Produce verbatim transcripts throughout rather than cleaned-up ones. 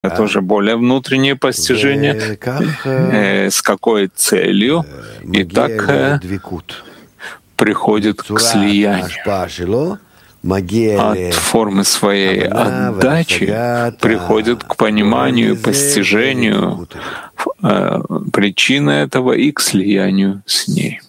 это уже более внутреннее постижение, э, с какой целью, и так э, приходит к слиянию. От формы своей отдачи приходит к пониманию, постижению э, причины этого и к слиянию с ней.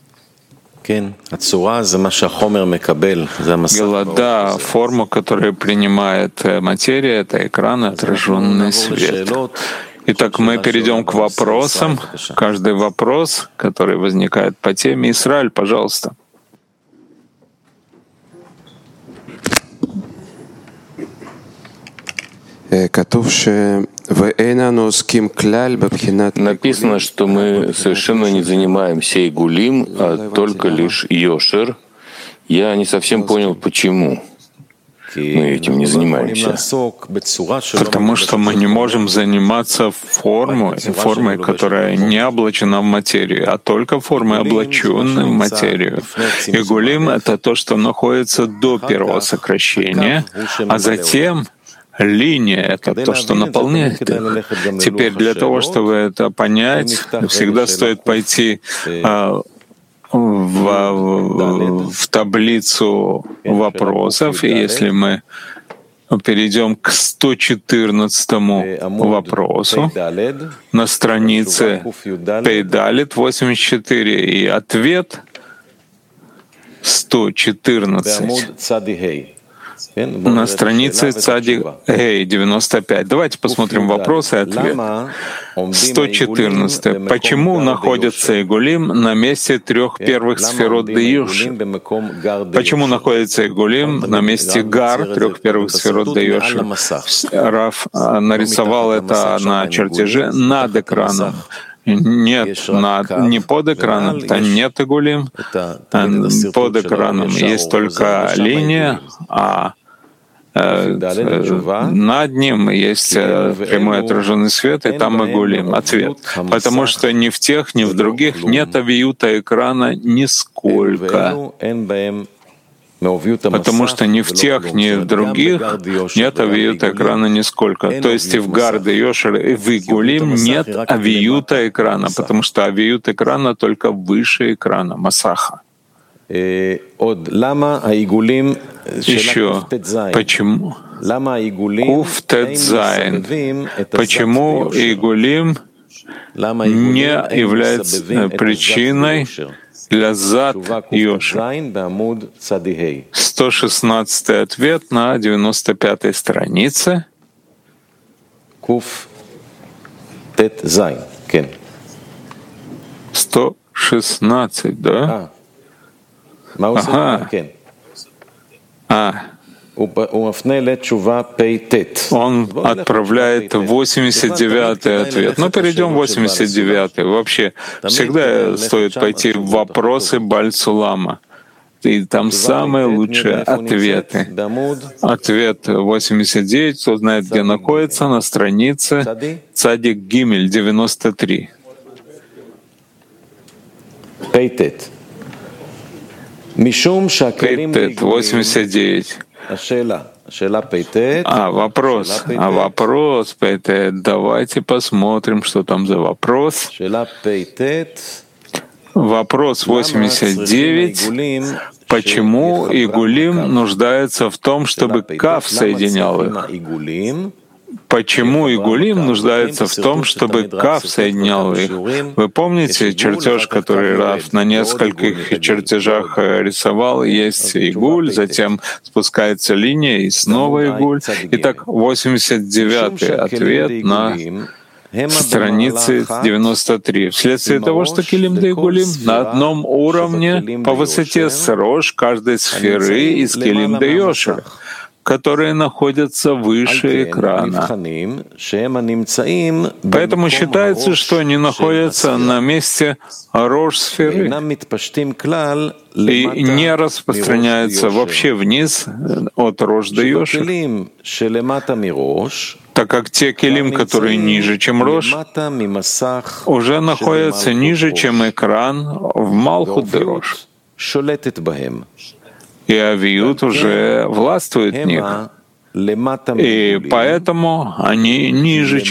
Голода, форма, которую принимает материя, это экран, отраженный свет. Итак, мы перейдем к вопросам. Каждый вопрос, который возникает по теме. Исраэль, пожалуйста. Написано, что мы совершенно не занимаемся игулим, а только лишь йошер. Я не совсем понял, почему мы этим не занимаемся. Потому что мы не можем заниматься формой, формой, которая не облачена в материю, а только формой, облаченной в материю. Игулим — это то, что находится до первого сокращения, а затем линия — это то, что наполняет их. Теперь для того, чтобы это понять, всегда стоит пойти а, в, в, в таблицу вопросов, и если мы перейдем к сто четырнадцатому вопросу на странице Пейдалит восемьдесят четыре, и ответ сто четырнадцать. На странице Цадик Гей девяносто пять. Давайте посмотрим вопрос и ответ. сто четырнадцать. Почему находится Игулим на месте трех первых сферот Деюши? Почему находится Игулим на месте Гар, трех первых сферот Деюши? Раф нарисовал это на чертеже над экраном. Нет, над, не под экраном, там нет игулим. Под экраном есть только линия, а э, э, над ним есть э, прямой отраженный свет, и там игулим. Ответ. Потому что ни в тех, ни в других нет авиюта экрана нисколько. Потому что ни в тех, ни в других нет авиюта экрана нисколько. То есть и в Гарде, Йошер, и в Игулим нет авиюта экрана, потому что авиют экрана только выше экрана, Масаха. Еще. Почему? Куф Тет Зайн. Почему Игулим не является причиной для зад Йошер? сто шестнадцатый ответ на девяносто пятой странице. Куф Тет Зайн. сто шестнадцать, да? Ага. А. Он отправляет восемьдесят девятый ответ. Ну, перейдем в восемьдесят девятый. Вообще, всегда стоит пойти в вопросы Баль-Сулама. И там самые лучшие ответы. Ответ восемьдесят девять, кто знает, где находится, на странице Цадик Гимель девяносто три. Пейтет. Пейтет восемьдесят девять. А, вопрос. А вопрос, Пейтет. Давайте посмотрим, что там за вопрос. Вопрос восемьдесят девять. Почему Игулим нуждается в том, чтобы Кав соединял их? Почему Игулим нуждается в том, чтобы Кав соединял их? Вы помните чертеж, который Раф на нескольких чертежах рисовал? Есть Игуль, затем спускается линия, и снова Игуль. Итак, восемьдесят девятый ответ на странице девяносто три. Вследствие того, что Килим да Игулим на одном уровне по высоте с Рош каждой сферы из Килим да Йошер, которые находятся выше экрана. Поэтому считается, что они находятся на месте Рош-сферы и не распространяются вообще вниз от Рош до Йошер. Так как те килим, которые ниже, чем Рош, уже находятся ниже, чем экран в Малхут де Рош. И авиют уже властвует в них. И поэтому они ниже,